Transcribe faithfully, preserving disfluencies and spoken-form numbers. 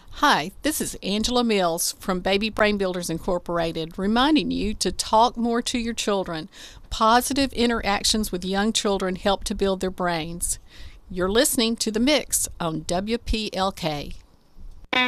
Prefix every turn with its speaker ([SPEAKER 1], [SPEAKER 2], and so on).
[SPEAKER 1] Hi, this is Angela Mills from Baby Brain Builders Incorporated, reminding you to talk more to your children. Positive interactions with young children help to build their brains. You're listening to The Mix on W P L K.